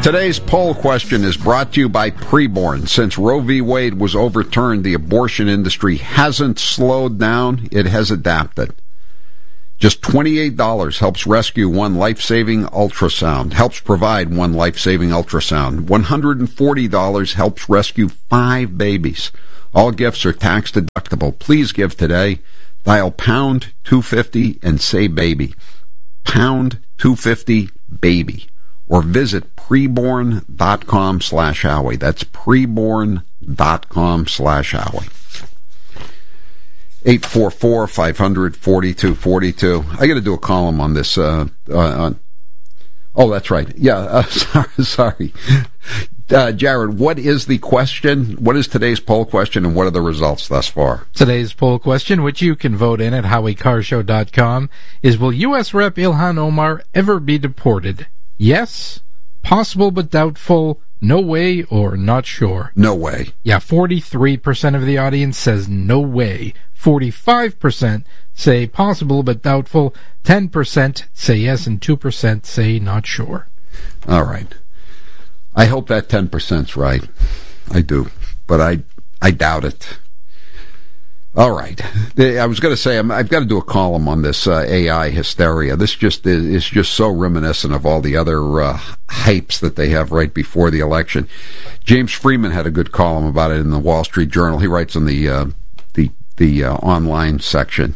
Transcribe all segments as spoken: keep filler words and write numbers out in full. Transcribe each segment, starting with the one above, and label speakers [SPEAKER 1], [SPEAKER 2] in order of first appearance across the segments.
[SPEAKER 1] Today's poll question is brought to you by Preborn. Since Roe v. Wade was overturned, the abortion industry hasn't slowed down, it has adapted. Just twenty-eight dollars helps rescue one life-saving ultrasound, helps provide one life-saving ultrasound. one hundred forty dollars helps rescue five babies. All gifts are tax deductible. Please give today. Dial pound two fifty and say baby. Pound two fifty baby. Or visit preborn.com slash Howie. That's preborn.com slash Howie. eight four four, five hundred, forty-two forty-two. I got to do a column on this. Uh, uh, on, oh, that's right. Yeah, uh, sorry. sorry. Uh, Jared, what is the question? What is today's poll question, and what are the results thus far?
[SPEAKER 2] Today's poll question, which you can vote in at howie car show dot com, is will U S Rep Ilhan Omar ever be deported? Yes, possible but doubtful, no way, or not sure.
[SPEAKER 1] No way.
[SPEAKER 2] Yeah, forty-three percent of the audience says no way. forty-five percent say possible but doubtful. ten percent say yes, and two percent say not sure.
[SPEAKER 1] All right. I hope that ten percent's right. I do. But I I doubt it. All right. I was going to say, I've got to do a column on this uh, A I hysteria. This just is, is just so reminiscent of all the other uh, hypes that they have right before the election. James Freeman had a good column about it in the Wall Street Journal. He writes in the uh, the the uh, online section.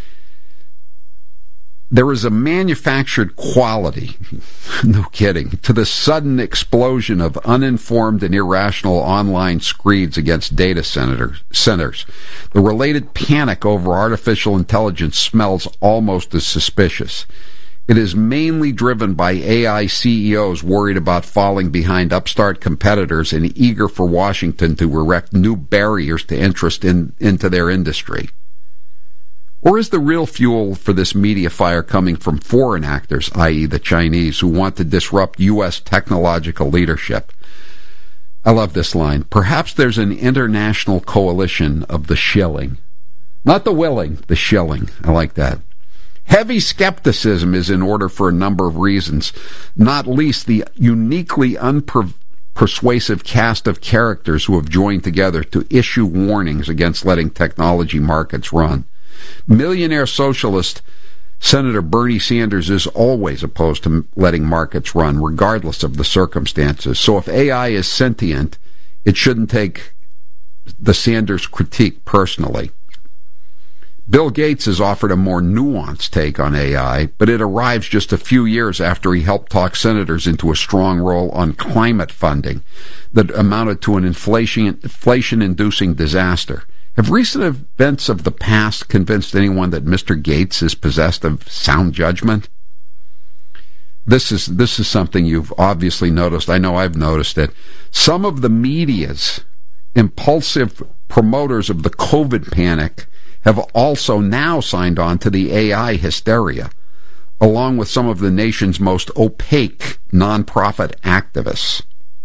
[SPEAKER 1] There is a manufactured quality, no kidding, to the sudden explosion of uninformed and irrational online screeds against data centers. centers. The related panic over artificial intelligence smells almost as suspicious. It is mainly driven by A I C E Os worried about falling behind upstart competitors and eager for Washington to erect new barriers to interest in, into their industry. Or is the real fuel for this media fire coming from foreign actors, that is the Chinese, who want to disrupt U S technological leadership? I love this line. Perhaps there's an international coalition of the shilling. Not the willing, the shilling. I like that. Heavy skepticism is in order for a number of reasons, not least the uniquely unpersuasive cast of characters who have joined together to issue warnings against letting technology markets run. Millionaire socialist Senator Bernie Sanders is always opposed to letting markets run, regardless of the circumstances. So if A I is sentient, it shouldn't take the Sanders critique personally. Bill Gates has offered a more nuanced take on A I, but it arrives just a few years after he helped talk senators into a strong role on climate funding that amounted to an inflation, inflation-inducing disaster. Have recent events of the past convinced anyone that Mister Gates is possessed of sound judgment? This is this is something you've obviously noticed. I know I've noticed it. Some of the media's impulsive promoters of the COVID panic have also now signed on to the A I hysteria, along with some of the nation's most opaque nonprofit activists.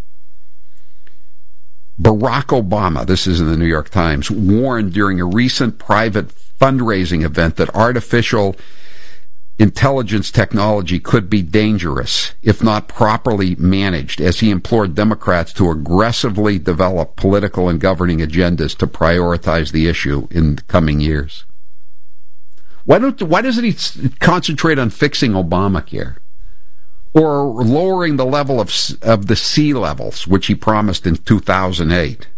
[SPEAKER 1] Barack Obama, this is in the New York Times, warned during a recent private fundraising event that artificial intelligence technology could be dangerous if not properly managed, as he implored Democrats to aggressively develop political and governing agendas to prioritize the issue in the coming years. Why don't? Why doesn't he concentrate on fixing Obamacare? Or lowering the level of of the sea levels, which he promised in two thousand eight.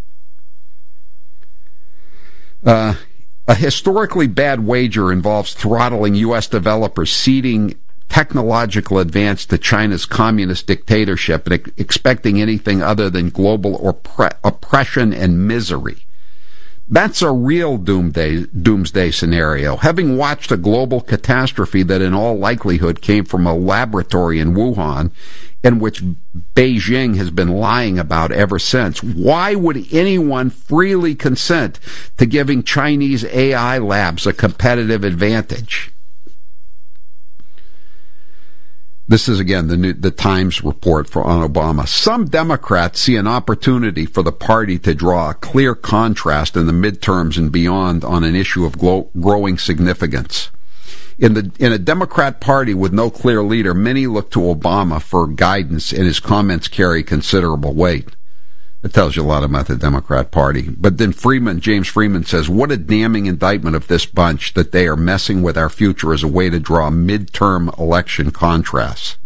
[SPEAKER 1] Uh, a historically bad wager involves throttling U S developers, ceding technological advance to China's communist dictatorship, and ex- expecting anything other than global oppre- oppression and misery. That's a real doomsday, doomsday scenario. Having watched a global catastrophe that in all likelihood came from a laboratory in Wuhan, in which Beijing has been lying about ever since, why would anyone freely consent to giving Chinese A I labs a competitive advantage? This is, again, the, new, the Times report for on Obama. Some Democrats see an opportunity for the party to draw a clear contrast in the midterms and beyond on an issue of glo- growing significance. In the in a Democrat Party with no clear leader, many look to Obama for guidance, and his comments carry considerable weight. It tells you a lot about the Democrat Party. But then Freeman, James Freeman says, what a damning indictment of this bunch that they are messing with our future as a way to draw midterm election contrasts.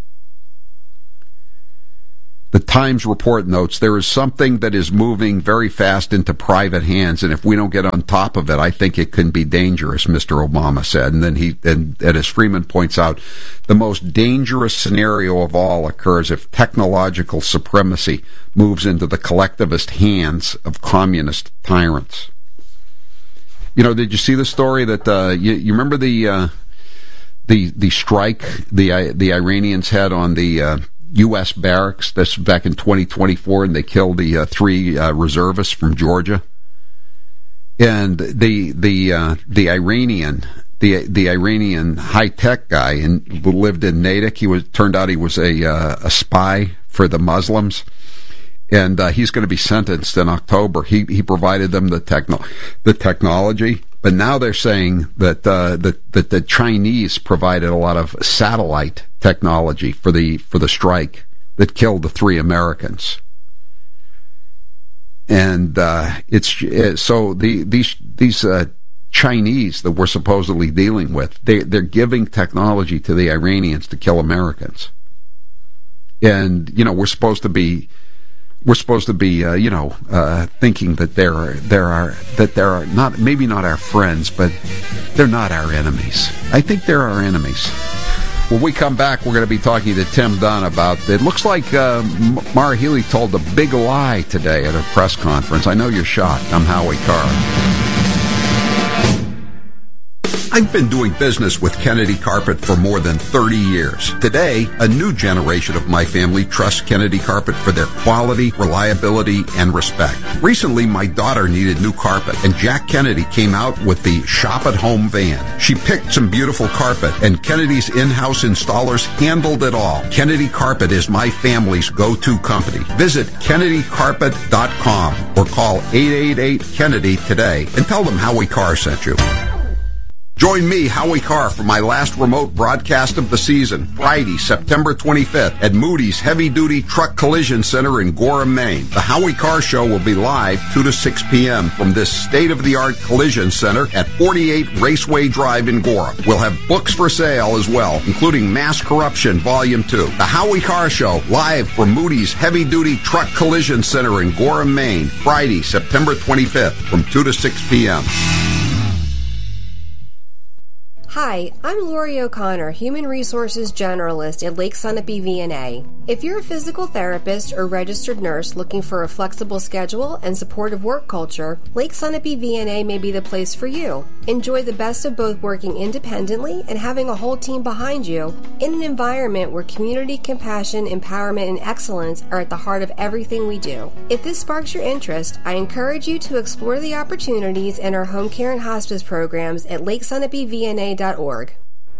[SPEAKER 1] The Times report notes there is something that is moving very fast into private hands, and if we don't get on top of it, I think it can be dangerous, Mister Obama said. And then he, and, and as Freeman points out, the most dangerous scenario of all occurs if technological supremacy moves into the collectivist hands of communist tyrants. You know, did you see the story that uh, you, you remember the uh, the the strike the uh, the Iranians had on the uh, U S barracks? This back in twenty twenty-four, and they killed the uh, three uh, reservists from Georgia. And the the uh, the Iranian the the Iranian high tech guy and who lived in Natick. He was turned out he was a uh, a spy for the Muslims, and uh, he's going to be sentenced in October. He he provided them the techno the technology. But now they're saying that, uh, that that the Chinese provided a lot of satellite technology for the for the strike that killed the three Americans. And uh, it's so the these these uh, Chinese that we're supposedly dealing with, they they're giving technology to the Iranians to kill Americans. And you know we're supposed to be. We're supposed to be, uh, you know, uh, thinking that there are, there are, that there are not, maybe not our friends, but they're not our enemies. I think they're our enemies. When we come back, we're going to be talking to Tim Dunn about, it looks like uh, Maura Healey told a big lie today at a press conference. I know you're shocked. I'm Howie Carr. I've been doing business with Kennedy Carpet for more than thirty years. Today, a new generation of my family trusts Kennedy Carpet for their quality, reliability, and respect. Recently, my daughter needed new carpet, and Jack Kennedy came out with the Shop at Home van. She picked some beautiful carpet, and Kennedy's in-house installers handled it all. Kennedy Carpet is my family's go-to company. Visit Kennedy Carpet dot com or call eight eight eight Kennedy today and tell them Howie Carr sent you. Join me, Howie Carr, for my last remote broadcast of the season, Friday, September twenty-fifth, at Moody's Heavy Duty Truck Collision Center in Gorham, Maine. The Howie Carr Show will be live two to six p.m. from this state-of-the-art collision center at forty-eight Raceway Drive in Gorham. We'll have books for sale as well, including Mass Corruption Volume two. The Howie Carr Show, live from Moody's Heavy Duty Truck Collision Center in Gorham, Maine, Friday, September twenty-fifth, from two to six p.m.
[SPEAKER 3] Hi, I'm Lori O'Connor, Human Resources Generalist at Lake Sunapee V N A. If you're a physical therapist or registered nurse looking for a flexible schedule and supportive work culture, Lake Sunapee V N A may be the place for you. Enjoy the best of both working independently and having a whole team behind you in an environment where community, compassion, empowerment, and excellence are at the heart of everything we do. If this sparks your interest, I encourage you to explore the opportunities in our home care and hospice programs at lake sunapee v n a dot org.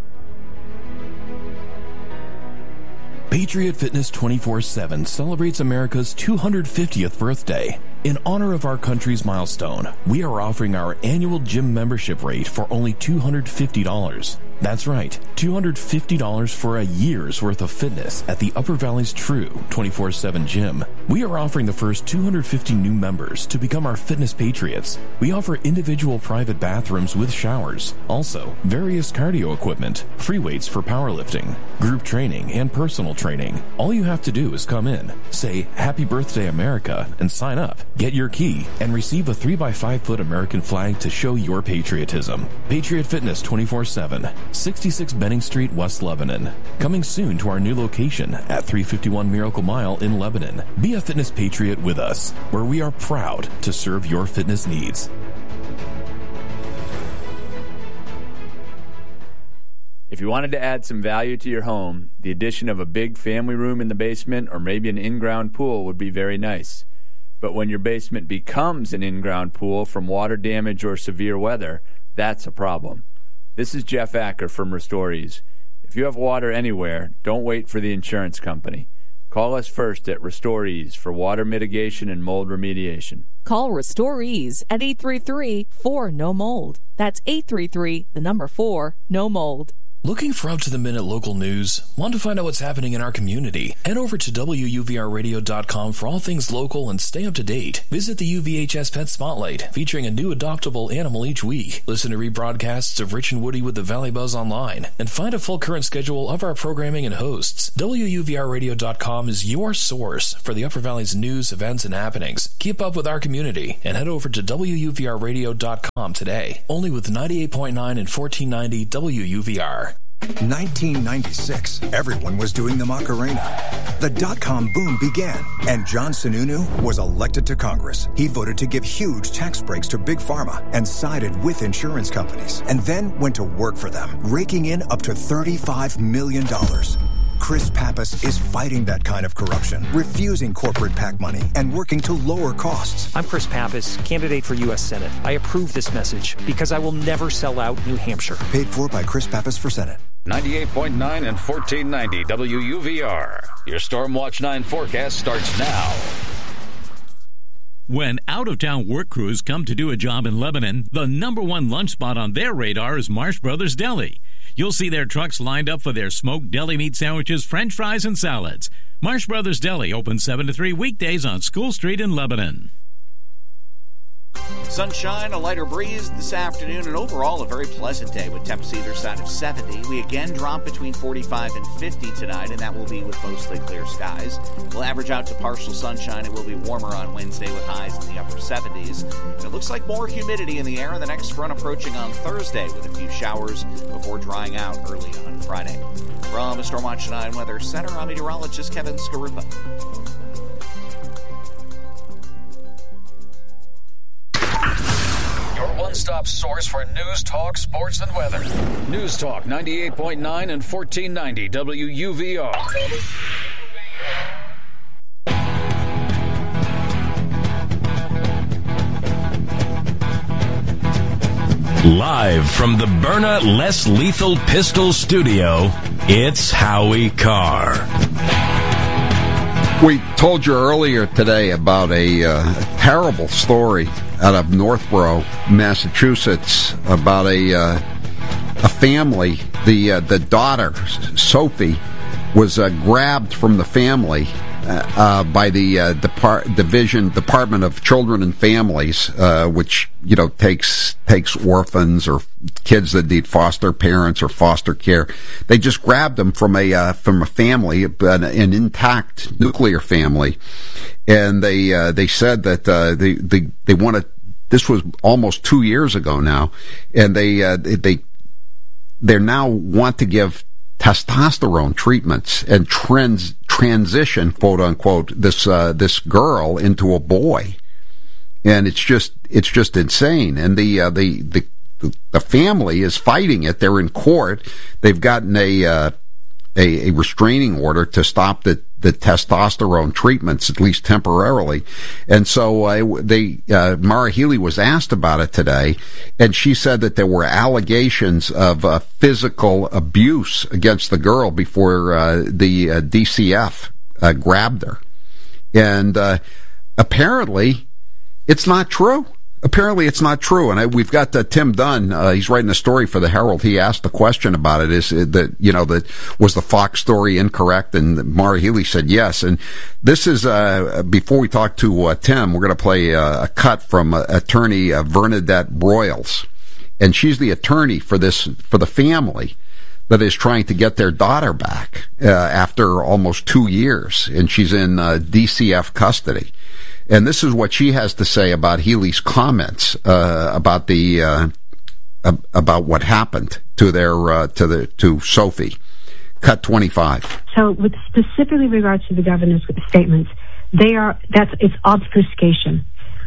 [SPEAKER 4] Patriot Fitness twenty-four seven celebrates America's two hundred fiftieth birthday. In honor of our country's milestone, we are offering our annual gym membership rate for only two hundred fifty dollars. That's right, two hundred fifty dollars for a year's worth of fitness at the Upper Valley's true twenty-four seven gym. We are offering the first two hundred fifty new members to become our fitness patriots. We offer individual private bathrooms with showers. Also, various cardio equipment, free weights for powerlifting, group training, and personal training. All you have to do is come in, say, Happy Birthday America, and sign up. Get your key and receive a three by five foot American flag to show your patriotism. Patriot Fitness twenty-four seven, sixty-six Benning Street, West Lebanon. Coming soon to our new location at three fifty-one Miracle Mile in Lebanon. Be a fitness patriot with us, where we are proud to serve your fitness needs.
[SPEAKER 5] If you wanted to add some value to your home, the addition of a big family room in the basement or maybe an in-ground pool would be very nice. But when your basement becomes an in-ground pool from water damage or severe weather, that's a problem. This is Jeff Acker from Restorees. If you have water anywhere, don't wait for the insurance company. Call us first at RestoreEase for water mitigation and mold remediation.
[SPEAKER 6] Call RestoreEase at eight three three, four, N O mold. That's eight three three, the number four, no mold.
[SPEAKER 4] Looking for up-to-the-minute local news? Want to find out what's happening in our community? Head over to W U V R radio dot com for all things local and stay up to date. Visit the U V H S Pet Spotlight, featuring a new adoptable animal each week. Listen to rebroadcasts of Rich and Woody with the Valley Buzz online, and find a full current schedule of our programming and hosts. W U V R radio dot com is your source for the Upper Valley's news, events, and happenings. Keep up with our community and head over to W U V R radio dot com today. Only with ninety-eight point nine and fourteen ninety W U V R.
[SPEAKER 7] nineteen ninety-six, everyone was doing the Macarena. The dot-com boom began, and John Sununu was elected to Congress. He voted to give huge tax breaks to Big Pharma and sided with insurance companies, and then went to work for them, raking in up to thirty-five million dollars. Chris Pappas is fighting that kind of corruption, refusing corporate PAC money, and working to lower costs.
[SPEAKER 8] I'm Chris Pappas, candidate for U S Senate. I approve this message because I will never sell out New Hampshire.
[SPEAKER 7] Paid for by Chris Pappas for Senate.
[SPEAKER 9] ninety-eight point nine and fourteen ninety W U V R. Your Stormwatch nine forecast starts now.
[SPEAKER 10] When out-of-town work crews come to do a job in Lebanon, the number one lunch spot on their radar is Marsh Brothers Deli. You'll see their trucks lined up for their smoked deli meat sandwiches, french fries, and salads. Marsh Brothers Deli open seven to three weekdays on School Street in Lebanon.
[SPEAKER 11] Sunshine, a lighter breeze this afternoon, and overall a very pleasant day with temps either side of seventy. We again drop between forty-five and fifty tonight, and that will be with mostly clear skies. We'll average out to partial sunshine. It will be warmer on Wednesday with highs in the upper seventies. And it looks like more humidity in the air, and the next front approaching on Thursday with a few showers before drying out early on Friday. From the Stormwatch nine Weather Center, I'm meteorologist Kevin Skarupa.
[SPEAKER 9] One-stop source for news, talk, sports, and weather. News Talk ninety-eight point nine and fourteen ninety W U V R.
[SPEAKER 12] Live from the Byrna Less Lethal Pistol Studio, it's Howie Carr.
[SPEAKER 1] We told you earlier today about a uh, terrible story out of Northborough, Massachusetts, about a uh, a family. The uh, the daughter, Sophie, was uh, grabbed from the family uh, uh, by the uh, Depart- Division Department of Children and Families, uh, which you know takes takes orphans or kids that need foster parents or foster care. They just grabbed them from a uh, from a family, an, an intact nuclear family, and they uh, they said that uh, they they they wanted. This was almost two years ago now, and they uh, they they now want to give testosterone treatments and trans transition, quote unquote, this uh, this girl into a boy, and it's just it's just insane. And the uh, the the the family is fighting it. They're in court. They've gotten a uh, a, a restraining order to stop the the testosterone treatments, at least temporarily. And so uh, they uh, Mara Healy was asked about it today, and she said that there were allegations of uh, physical abuse against the girl before uh, the uh, D C F uh, grabbed her. And uh, apparently it's not true. Apparently it's not true. And I, we've got uh, Tim Dunn. Uh, he's writing a story for the Herald. He asked the question about it. Is that, you know, that was the Fox story incorrect? And Mara Healy said yes. And this is, uh, before we talk to uh, Tim, we're going to play uh, a cut from uh, attorney uh, Bernadette Broyles. And she's the attorney for this, for the family that is trying to get their daughter back uh, after almost two years. And she's in uh, D C F custody. And this is what she has to say about Healy's comments uh, about the uh, about what happened to their uh, to the to Sophie. Cut twenty-five.
[SPEAKER 13] So, with specifically regards to the governor's statements, they are that's it's obfuscation.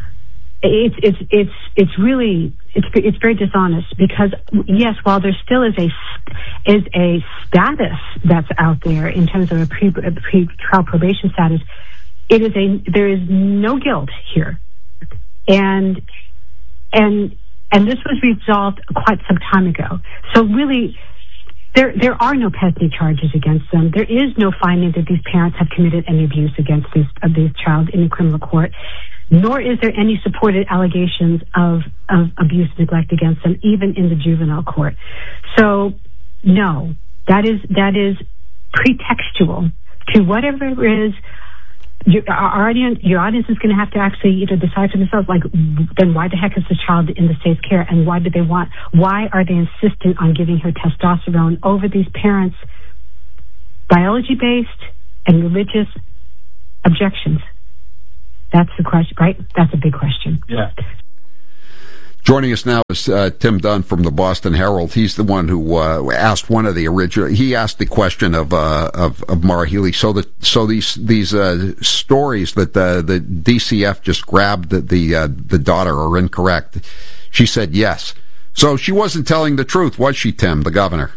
[SPEAKER 13] It's it's it's it's really it's it's very dishonest because yes, while there still is a is a status that's out there in terms of a pre a pre-trial probation status. It is a, there is no guilt here. And, and, and this was resolved quite some time ago. So really, there there are no pesky charges against them. There is no finding that these parents have committed any abuse against this of this child in the criminal court, nor is there any supported allegations of, of abuse and neglect against them, even in the juvenile court. So, no, that is that is pretextual to whatever is. Your, our audience, your audience is going to have to actually either decide for themselves, like, then why the heck is the child in the state's care, and why do they want? Why are they insistent on giving her testosterone over these parents' biology-based and religious objections? That's the question, right? That's a big question.
[SPEAKER 1] Yeah. Joining us now is uh, Tim Dunn from the Boston Herald. He's the one who uh, asked one of the original. He asked the question of uh, of, of Maura Healey. So that so these these uh, stories that the the D C F just grabbed the the, uh, the daughter are incorrect. She said yes. So she wasn't telling the truth, was she, Tim, the governor?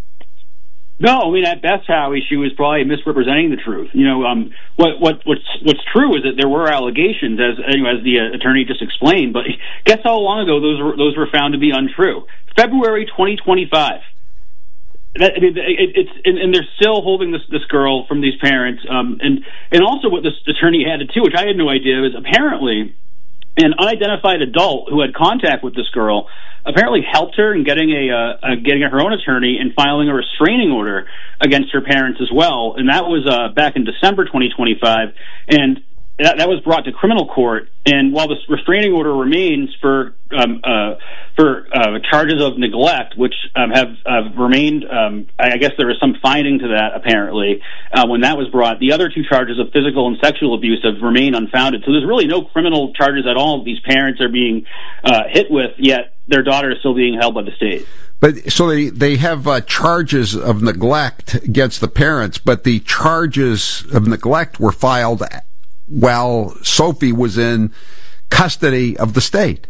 [SPEAKER 14] No, I mean, at best, Howie, she was probably misrepresenting the truth. You know, um, what what what's what's true is that there were allegations, as you know, as the uh, attorney just explained. But guess how long ago those were those were found to be untrue? February twenty twenty-five. That, I mean, it, it's and, and they're still holding this this girl from these parents. Um, and and also what this attorney added too, which I had no idea, is apparently an unidentified adult who had contact with this girl apparently helped her in getting a, uh, uh, getting her own attorney and filing a restraining order against her parents as well. And that was uh, back in December twenty twenty-five. And that, that was brought to criminal court. And while this restraining order remains for um, uh, for uh, charges of neglect, which um, have uh, remained, um, I guess there was some finding to that apparently uh, when that was brought. The other two charges of physical and sexual abuse have remained unfounded. So there's really no criminal charges at all these parents are being uh, hit with, yet their daughter is still being held by the state.
[SPEAKER 1] But so they they have uh, charges of neglect against the parents, but the charges of neglect were filed while Sophie was in custody of the state.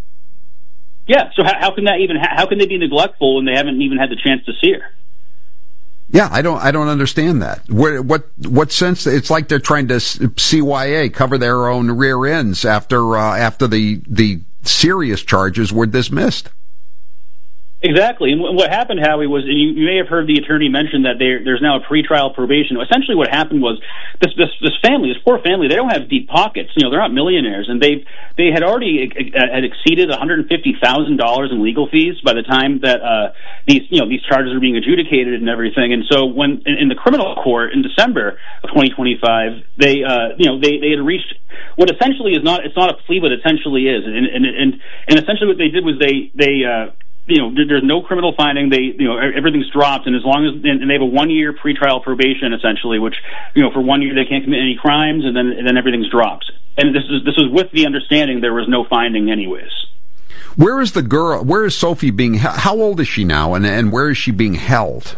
[SPEAKER 14] Yeah, so how, how can that even how can they be neglectful when they haven't even had the chance to see her?
[SPEAKER 1] Yeah, I don't I don't understand that. What what what sense? It's like they're trying to C Y A cover their own rear ends after uh, after the the serious charges were dismissed.
[SPEAKER 14] Exactly. And what happened, Howie, was, and you, you may have heard the attorney mention that there, there's now a pretrial probation. Essentially what happened was this, this, this family, this poor family, they don't have deep pockets. You know, they're not millionaires, and they they had already had exceeded one hundred fifty thousand dollars in legal fees by the time that uh, these, you know, these charges were being adjudicated and everything. And so when, in, in the criminal court in December of twenty twenty-five, they, uh, you know, they, they had reached what essentially is not, it's not a plea, but essentially is. And, and, and, and essentially what they did was they, they, uh, you know, there's no criminal finding. They, you know, everything's dropped, and as long as and they have a one-year pretrial probation, essentially, which, you know, for one year they can't commit any crimes, and then and then everything's dropped. And this is this is with the understanding there was no finding, anyways.
[SPEAKER 1] Where is the girl? Where is Sophie being? How old is she now, and and where is she being held?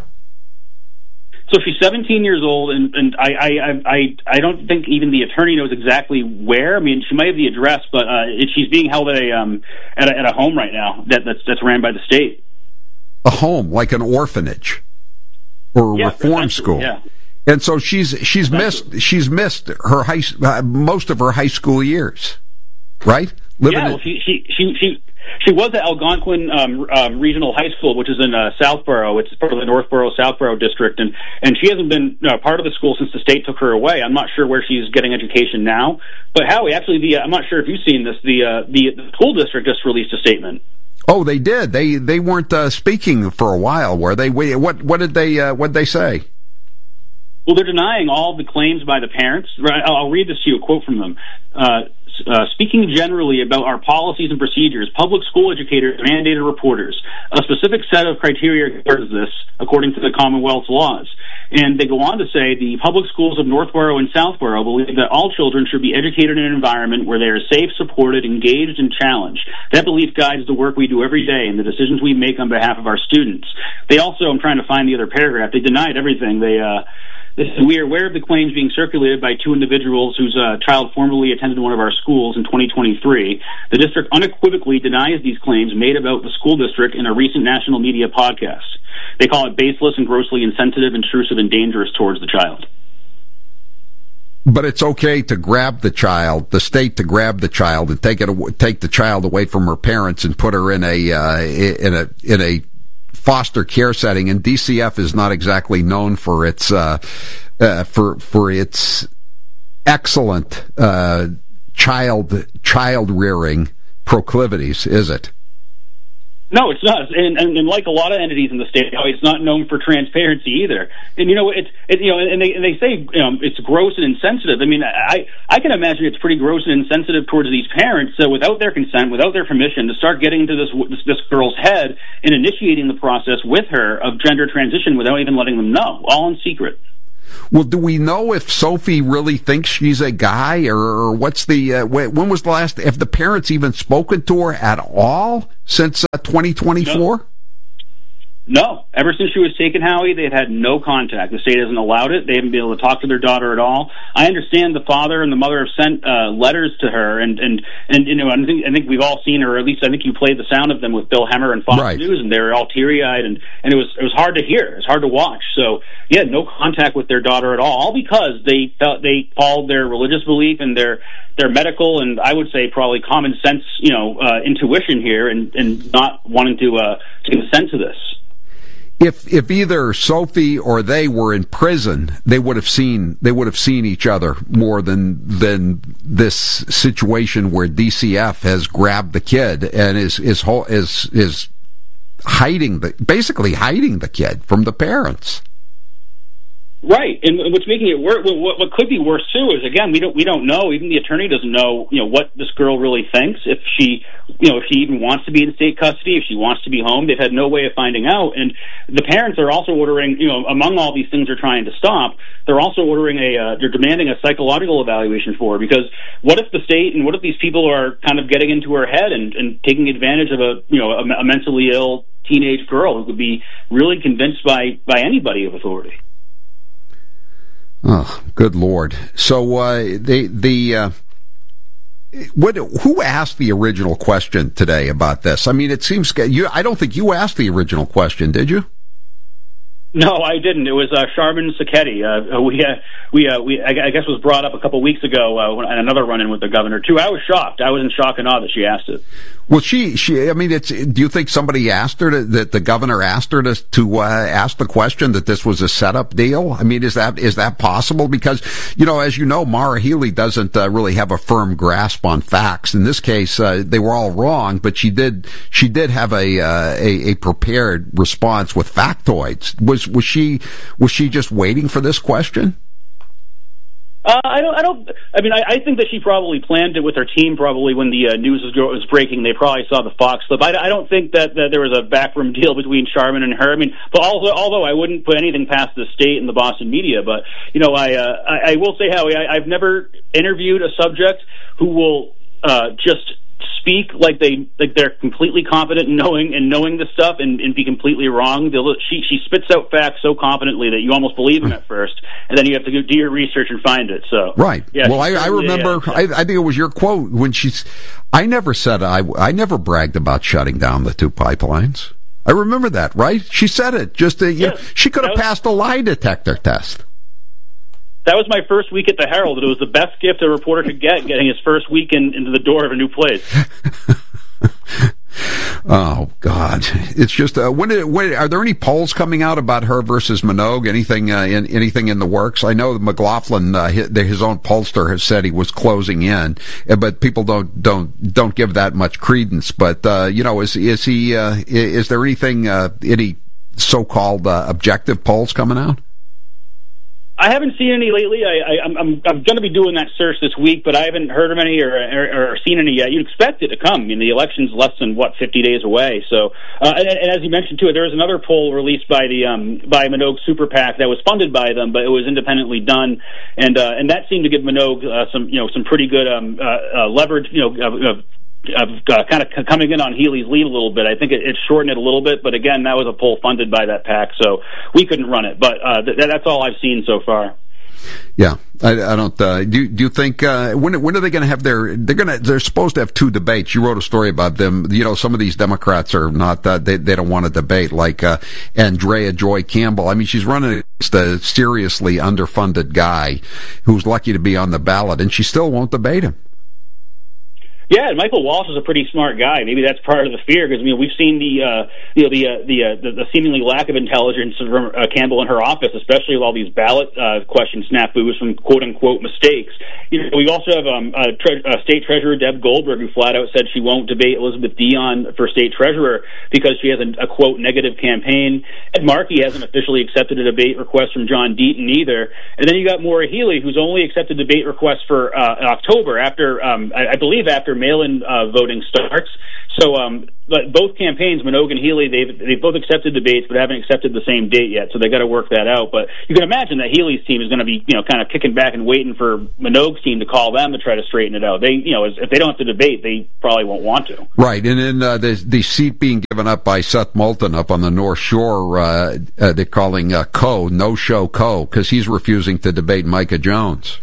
[SPEAKER 14] So she's seventeen years old, and, and I, I, I, I don't think even the attorney knows exactly where. I mean, she might have the address, but uh, it, she's being held at a, um, at a at a home right now that, that's that's ran by the state.
[SPEAKER 1] A home, like an orphanage or a
[SPEAKER 14] yeah,
[SPEAKER 1] reform school.
[SPEAKER 14] Yeah.
[SPEAKER 1] And so she's she's missed she's missed her high uh, most of her high school years, right? Living
[SPEAKER 14] yeah, well,
[SPEAKER 1] in,
[SPEAKER 14] she she she. she She was at Algonquin um, um, Regional High School, which is in uh, Southborough. It's part of the Northborough Southborough district, and and she hasn't been uh, part of the school since the state took her away. I'm not sure where she's getting education now. But Howie, actually, the uh, I'm not sure if you've seen this. The, uh, the the school district just released a statement.
[SPEAKER 1] Oh, they did. They they weren't uh, speaking for a while, were they? What what did they uh, what did they say?
[SPEAKER 14] Well, they're denying all the claims by the parents. I'll read this to you, a quote from them. Uh, uh, speaking generally about our policies and procedures, public school educators mandated reporters. A specific set of criteria covers this, according to the Commonwealth's laws. And they go on to say the public schools of Northborough and Southborough believe that all children should be educated in an environment where they are safe, supported, engaged, and challenged. That belief guides the work we do every day and the decisions we make on behalf of our students. They also, I'm trying to find the other paragraph, they denied everything. They, uh, This is, we are aware of the claims being circulated by two individuals whose uh, child formerly attended one of our schools in twenty twenty-three. The district unequivocally denies these claims made about the school district in a recent national media podcast. They call it baseless and grossly insensitive, intrusive, and dangerous towards the child.
[SPEAKER 1] But it's okay to grab the child, the state to grab the child and take it, take the child away from her parents and put her in a uh, in a in a foster care setting, and D C F is not exactly known for its uh, uh, for for its excellent uh, child child rearing proclivities, is it?
[SPEAKER 14] No, it's not, and, and, and like a lot of entities in the state, it's not known for transparency either. And you know, it's it, you know, and they and they say you know, it's gross and insensitive. I mean, I I can imagine it's pretty gross and insensitive towards these parents, so without their consent, without their permission, to start getting into this this, this girl's head and initiating the process with her of gender transition without even letting them know, all in secret.
[SPEAKER 1] Well, do we know if Sophie really thinks she's a guy, or, or what's the, uh, when was the last, have the parents even spoken to her at all since uh, twenty twenty-four?
[SPEAKER 14] No. No. Ever since she was taken, Howie, they've had no contact. The state hasn't allowed it. They haven't been able to talk to their daughter at all. I understand the father and the mother have sent uh, letters to her, and, and, and you know, I think, I think we've all seen her, or at least I think you played the sound of them with Bill Hemmer and Fox
[SPEAKER 1] right.
[SPEAKER 14] News, and they were all teary-eyed, and, and it was it was hard to hear. It was hard to watch. So, yeah, no contact with their daughter at all, all because they felt they followed their religious belief and their their medical and I would say probably common sense, you know, uh, intuition here, and, and not wanting to uh, to consent to this.
[SPEAKER 1] If if either Sophie or they were in prison, they would have seen they would have seen each other more than than this situation where D C F has grabbed the kid and is is is is hiding the basically hiding the kid from the parents.
[SPEAKER 14] Right, and what's making it worse, what, what could be worse too, is again we don't we don't know. Even the attorney doesn't know, you know, what this girl really thinks. If she, you know, if she even wants to be in state custody, if she wants to be home, they've had no way of finding out. And the parents are also ordering, you know, among all these things they're trying to stop, they're also ordering a, uh, they're demanding a psychological evaluation for her. Because what if the state and what if these people are kind of getting into her head and, and taking advantage of a, you know, a, a mentally ill teenage girl who could be really convinced by by anybody of authority.
[SPEAKER 1] Oh, good Lord! So uh, the the uh, what? Who asked the original question today about this? I mean, it seems you. I don't think you asked the original question, did you?
[SPEAKER 14] No, I didn't. It was uh, Charmin Sacchetti. Uh, we, uh, we, uh, we, I guess, was brought up a couple weeks ago uh, in another run-in with the governor too. I was shocked. I was in shock and awe that she asked it.
[SPEAKER 1] Well, she, she. I mean, it's. Do you think somebody asked her to, that the governor asked her to to uh, ask the question that this was a setup deal? I mean, is that is that possible? Because you know, as you know, Maura Healey doesn't uh, really have a firm grasp on facts. In this case, uh, they were all wrong, but she did she did have a uh, a, a prepared response with factoids. Was was she was she just waiting for this question?
[SPEAKER 14] Uh, I don't. I don't. I mean, I, I think that she probably planned it with her team. Probably when the uh, news was, was breaking, they probably saw the Fox clip. I, I don't think that, that there was a backroom deal between Charmin and her. I mean, but although, although I wouldn't put anything past the state and the Boston media, but you know, I uh, I, I will say, Howie, I, I've never interviewed a subject who will uh, just speak like they like they're completely confident in knowing and knowing this stuff and, and be completely wrong. They'll, she she spits out facts so confidently that you almost believe them at first, and then you have to do your research and find it. So
[SPEAKER 1] right.
[SPEAKER 14] Yeah,
[SPEAKER 1] well, I, I remember. Yeah, yeah. I, I think it was your quote when she's. I never said I. I never bragged about shutting down the two pipelines. I remember that. Right? She said it. Just to, you
[SPEAKER 14] yeah,
[SPEAKER 1] know, she could have
[SPEAKER 14] was,
[SPEAKER 1] passed a lie detector test.
[SPEAKER 14] That was my first week at the Herald. It was the best gift a reporter could get, getting his first week in, into the door of a new place.
[SPEAKER 1] Oh God! It's just uh, when, when are there any polls coming out about her versus Minogue? Anything uh, in anything in the works? I know McLaughlin, uh, his, his own pollster, has said he was closing in, but people don't don't don't give that much credence. But uh, you know, is is he? Uh, is there anything? Uh, any so-called uh, objective polls coming out?
[SPEAKER 14] I haven't seen any lately. I, I, I'm, I'm, I'm going to be doing that search this week, but I haven't heard of any or, or, or seen any yet. You'd expect it to come. I mean, the election's less than, what, fifty days away. So, uh, and, and as you mentioned, too, there was another poll released by the um, by Minogue Super PAC that was funded by them, but it was independently done, and uh, and that seemed to give Minogue uh, some, you know, some pretty good um, uh, uh, leverage, you know, uh, of uh, kind of coming in on Healey's lead a little bit. I think it, it shortened it a little bit, but again, that was a poll funded by that PAC, so we couldn't run it. But uh, th- that's all I've seen so far.
[SPEAKER 1] Yeah, I, I don't. Uh, do Do you think uh, when when are they going to have their? They're going to. They're supposed to have two debates. You wrote a story about them. You know, some of these Democrats are not. Uh, they they don't want to debate. Like uh, Andrea Joy Campbell. I mean, she's running against a seriously underfunded guy who's lucky to be on the ballot, and she still won't debate him.
[SPEAKER 14] Yeah, and Michael Walsh is a pretty smart guy. Maybe that's part of the fear, because I mean we've seen the uh, you know the uh, the, uh, the the seemingly lack of intelligence from uh, Campbell in her office, especially with all these ballot uh, question snafus from quote unquote mistakes. You know, we also have um, uh, tre- uh, State Treasurer Deb Goldberg, who flat out said she won't debate Elizabeth Dion for State Treasurer because she has a, a quote negative campaign. Ed Markey hasn't officially accepted a debate request from John Deaton either. And then you got Maura Healey, who's only accepted debate requests for uh, October after um, I, I believe after mail-in uh, voting starts. So um, but both campaigns, Minogue and Healey, they've they've both accepted debates, but haven't accepted the same date yet. So they got to work that out. But you can imagine that Healey's team is going to be, you know, kind of kicking back and waiting for Minogue's team to call them to try to straighten it out. They, you know, if they don't have to debate, they probably won't want to.
[SPEAKER 1] Right, and then uh, the the seat being given up by Seth Moulton up on the North Shore, uh, uh, they're calling uh, Co, no show Co, because he's refusing to debate Micah Jones.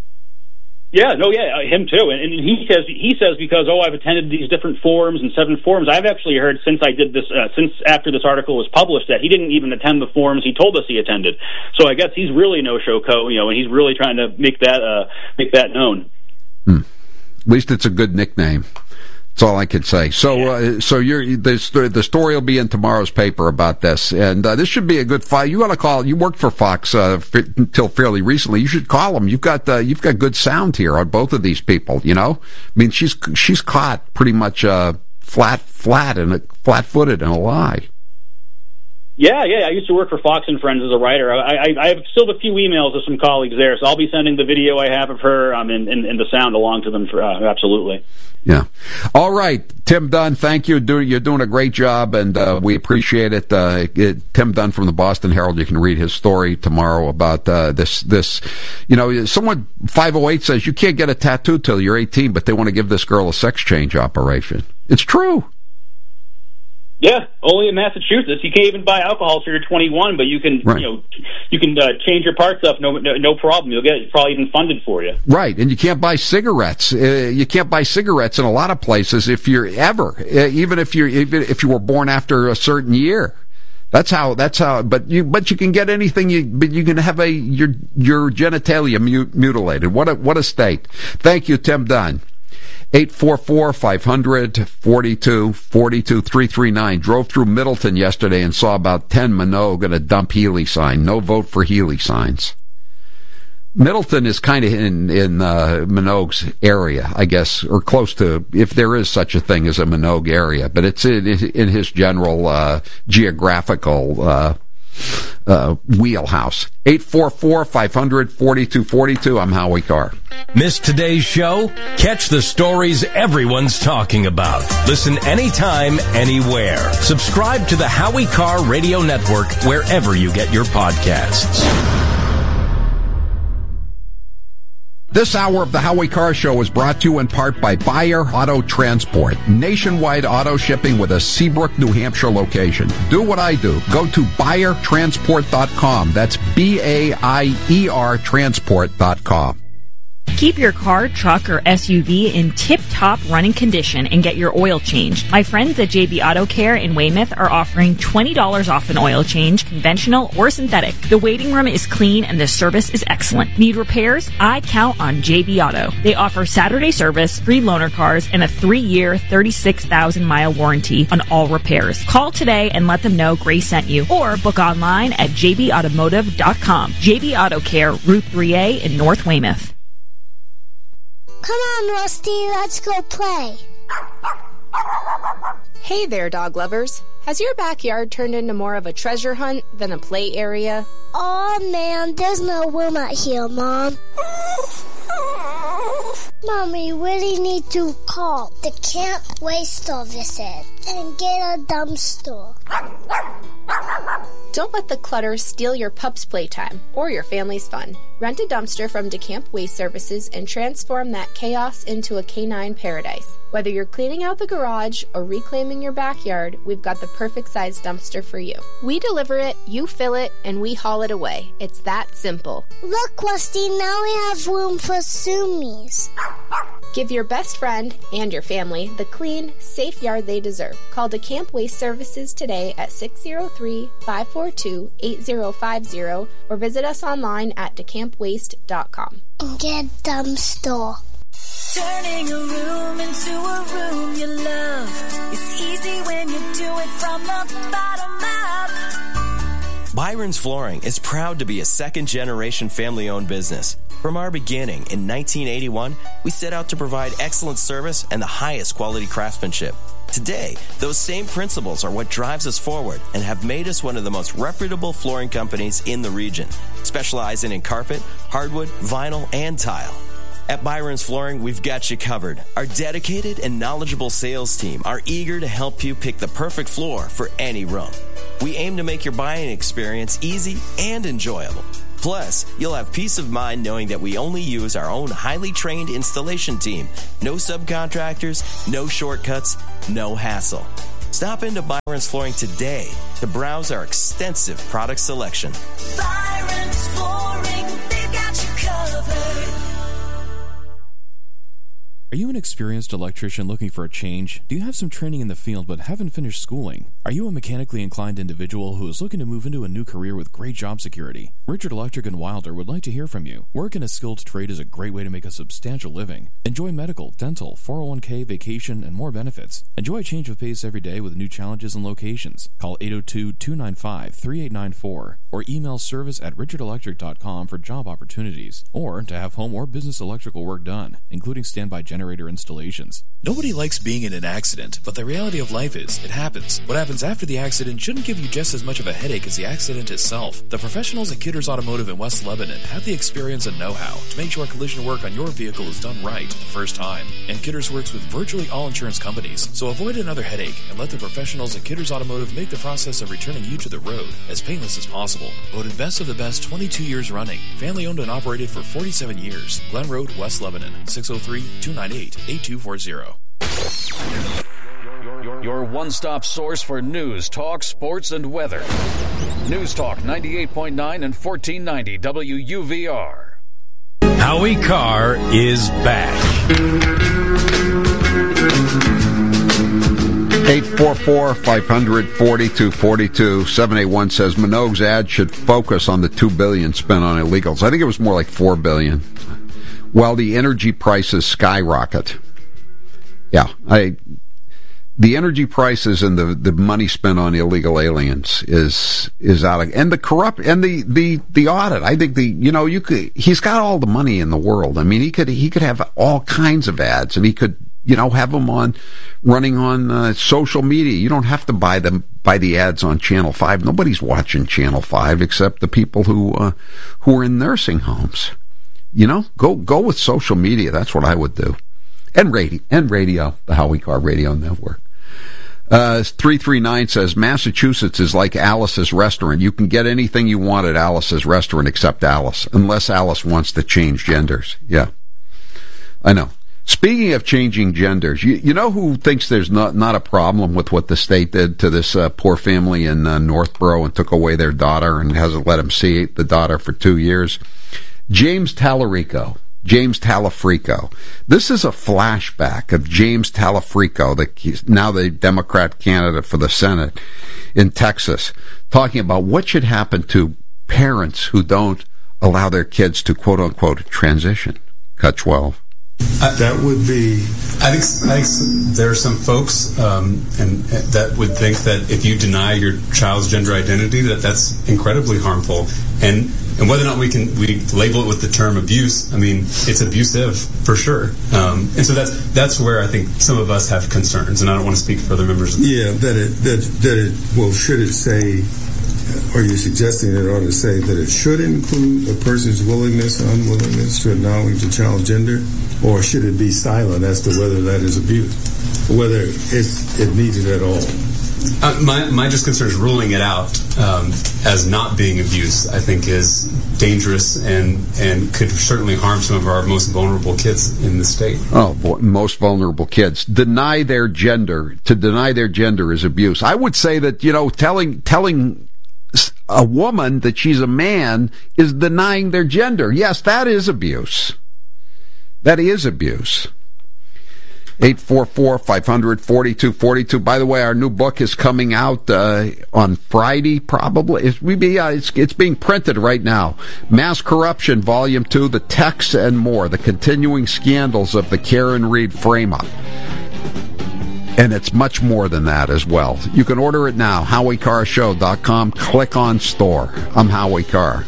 [SPEAKER 14] Yeah, no, yeah, uh, him too. And, and he says he says because oh, I've attended these different forums and seven forums. I've actually heard since I did this, uh, since after this article was published, that he didn't even attend the forums he told us he attended. So I guess he's really no show Co, you know, and he's really trying to make that uh, make that known.
[SPEAKER 1] Hmm. At least it's a good nickname. That's all I can say. So, uh, so you're, the, the story will be in tomorrow's paper about this, and uh, this should be a good fight. You want to call? You worked for Fox uh, f- until fairly recently. You should call them. You've got uh, you've got good sound here on both of these people. You know, I mean, she's she's caught pretty much uh, flat flat and flat footed in a lie.
[SPEAKER 14] Yeah, yeah. I used to work for Fox and Friends as a writer. I, I, I have still have a few emails of some colleagues there, so I'll be sending the video I have of her um, and, and, and the sound along to them. For uh, absolutely.
[SPEAKER 1] Yeah. All right, Tim Dunn, thank you. You're doing a great job, and uh, we appreciate it. Uh, it. Tim Dunn from the Boston Herald. You can read his story tomorrow about uh, this. This, you know, someone five oh eight says you can't get a tattoo till you're eighteen, but they want to give this girl a sex change operation. It's true.
[SPEAKER 14] Yeah, only in Massachusetts. You can't even buy alcohol till you're twenty-one, but you can, right. you know, you can uh, change your parts up, no, no, no problem. You'll get it probably even funded for you.
[SPEAKER 1] Right, and you can't buy cigarettes. Uh, you can't buy cigarettes in a lot of places if you're ever, uh, even if you're, even if you were born after a certain year. That's how. That's how. But you, but you can get anything. You, but you can have a your your genitalia mu- mutilated. What a what a state. Thank you, Tim Dunn. eight four four, five hundred, forty-two forty-two, three three nine. Drove through Middleton yesterday and saw about ten Minogue and a dump Healey sign. No vote for Healey signs. Middleton is kind of in, in uh, Minogue's area, I guess, or close to, if there is such a thing as a Minogue area, but it's in, in his general uh, geographical uh Uh, wheelhouse. eight four four, five hundred, forty-two forty-two. I'm Howie Carr.
[SPEAKER 12] Missed today's show? Catch the stories everyone's talking about. Listen anytime, anywhere. Subscribe to the Howie Carr Radio Network wherever you get your podcasts.
[SPEAKER 1] This hour of the Howie Carr Show is brought to you in part by Bayer Auto Transport. Nationwide auto shipping with a Seabrook, New Hampshire location. Do what I do. Go to bayer transport dot com. That's B A I E R transport dot com.
[SPEAKER 15] Keep your car, truck, or S U V in tip-top running condition and get your oil changed. My friends at J B Auto Care in Weymouth are offering twenty dollars off an oil change, conventional or synthetic. The waiting room is clean and the service is excellent. Need repairs? I count on J B Auto. They offer Saturday service, free loaner cars, and a three-year, thirty-six thousand mile warranty on all repairs. Call today and let them know Grace sent you, or book online at j b automotive dot com. J B Auto Care, Route three A in North Weymouth.
[SPEAKER 16] Come on, Rusty, let's go play.
[SPEAKER 17] Hey there, dog lovers. Has your backyard turned into more of a treasure hunt than a play area?
[SPEAKER 16] Oh man, there's no room out here, Mom. Mom, we really need to call the Camp Waste Services and get a dumpster.
[SPEAKER 17] Don't let the clutter steal your pup's playtime or your family's fun. Rent a dumpster from DeCamp Waste Services and transform that chaos into a canine paradise. Whether you're cleaning out the garage or reclaiming your backyard, we've got the perfect size dumpster for you. We deliver it, you fill it, and we haul it away. It's that simple.
[SPEAKER 16] Look, Rusty, now we have room for Sumies.
[SPEAKER 17] Give your best friend and your family the clean, safe yard they deserve. Call DeCamp Waste Services today at six oh three, five four two, eight oh five oh or visit us online at decamp waste dot com.
[SPEAKER 16] Get dumpster.
[SPEAKER 18] Turning a room into a room you love. It's easy when you do it from the bottom up.
[SPEAKER 19] Byron's Flooring is proud to be a second-generation family-owned business. From our beginning in nineteen eighty-one, we set out to provide excellent service and the highest quality craftsmanship. Today, those same principles are what drives us forward and have made us one of the most reputable flooring companies in the region, specializing in carpet, hardwood, vinyl, and tile. At Byron's Flooring, we've got you covered. Our dedicated and knowledgeable sales team are eager to help you pick the perfect floor for any room. We aim to make your buying experience easy and enjoyable. Plus, you'll have peace of mind knowing that we only use our own highly trained installation team. No subcontractors, no shortcuts, no hassle. Stop into Byron's Flooring today to browse our extensive product selection.
[SPEAKER 18] Byron's Flooring, they've got you covered.
[SPEAKER 4] Are you an experienced electrician looking for a change? Do you have some training in the field but haven't finished schooling? Are you a mechanically inclined individual who is looking to move into a new career with great job security? Richard Electric and Wilder would like to hear from you. Work in a skilled trade is a great way to make a substantial living. Enjoy medical, dental, four oh one k, vacation, and more benefits. Enjoy a change of pace every day with new challenges and locations. Call eight oh two, two nine five, three eight nine four or email service at richard electric dot com for job opportunities or to have home or business electrical work done, including standby generator installations.
[SPEAKER 20] Nobody likes being in an accident, but the reality of life is, it happens. What happens after the accident shouldn't give you just as much of a headache as the accident itself. The professionals at Kidders Automotive in West Lebanon have the experience and know-how to make sure collision work on your vehicle is done right the first time. And Kidders works with virtually all insurance companies, so avoid another headache and let the professionals at Kidders Automotive make the process of returning you to the road as painless as possible. Voted best of the best twenty-two years running. Family owned and operated for forty-seven years. Glen Road, West Lebanon, six oh three, two nine eight, eight two four zero.
[SPEAKER 9] Your one-stop source for news, talk, sports, and weather. News Talk ninety-eight point nine and fourteen ninety W U V R.
[SPEAKER 12] Howie Carr is back.
[SPEAKER 1] eight four four, five hundred, forty-two forty-two. seven eight one says Minogue's ad should focus on the two billion dollars spent on illegals. I think it was more like four billion dollars. While the energy prices skyrocket. Yeah, I the energy prices and the, the money spent on illegal aliens is is out of, and the corrupt and the, the, the audit. I think the you know you could he's got all the money in the world. I mean he could he could have all kinds of ads, and he could you know have them on running on uh, social media. You don't have to buy them buy the ads on Channel Five. Nobody's watching Channel Five except the people who uh, who are in nursing homes. You know, go go with social media. That's what I would do. And radio, and radio, the Howie Carr Radio Network. Uh, three three nine says, Massachusetts is like Alice's restaurant. You can get anything you want at Alice's restaurant except Alice, unless Alice wants to change genders. Yeah, I know. Speaking of changing genders, you, you know who thinks there's not, not a problem with what the state did to this uh, poor family in uh, Northborough and took away their daughter and hasn't let them see the daughter for two years? James Tallarico. James Talafrico. This is a flashback of James Talafrico, the, now the Democrat candidate for the Senate in Texas, talking about what should happen to parents who don't allow their kids to quote-unquote transition. Cut twelve.
[SPEAKER 21] Uh, that would be. I think. I think there are some folks, um, and uh, that would think that if you deny your child's gender identity, that that's incredibly harmful. And and whether or not we can we label it with the term abuse, I mean, it's abusive for sure. Um, and so that's that's where I think some of us have concerns, and I don't want to speak for other members of the
[SPEAKER 22] Yeah, that it that that it. Well, should it say? Are you suggesting it ought to say that it should include a person's willingness or unwillingness to acknowledge a child's gender? Or should it be silent as to whether that is abuse? Whether it's it needed at all?
[SPEAKER 21] Uh, my, my just concern is ruling it out um, as not being abuse, I think, is dangerous and, and could certainly harm some of our most vulnerable kids in the state.
[SPEAKER 1] Oh, boy, most vulnerable kids. Deny their gender. To deny their gender is abuse. I would say that, you know, telling telling a woman that she's a man is denying their gender. Yes, that is abuse. That is abuse. eight four four, five hundred, forty-two forty-two. By the way, our new book is coming out uh, on Friday, probably. It's, we be, uh, it's, it's being printed right now. Mass Corruption, Volume two, The Texts and More, The Continuing Scandals of the Karen Reed Frame-Up. And it's much more than that as well. You can order it now, Howie Carr Show dot com. Click on Store. I'm Howie Carr.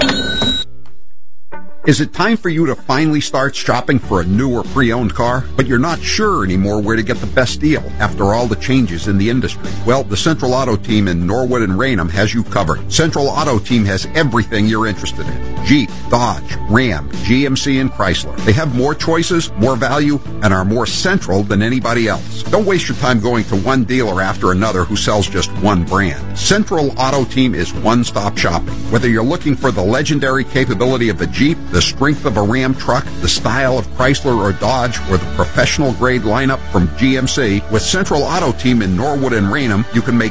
[SPEAKER 1] Is it time for you to finally start shopping for a new or pre-owned car, but you're not sure anymore where to get the best deal after all the changes in the industry? Well, the Central Auto Team in Norwood and Raynham has you covered. Central Auto Team has everything you're interested in. Jeep, Dodge, Ram, G M C, and Chrysler. They have more choices, more value, and are more central than anybody else. Don't waste your time going to one dealer after another who sells just one brand. Central Auto Team is one-stop shopping. Whether you're looking for the legendary capability of the Jeep, the strength of a Ram truck, the style of Chrysler or Dodge, or the professional grade lineup from G M C, with Central Auto Team in Norwood and Raynham, you can make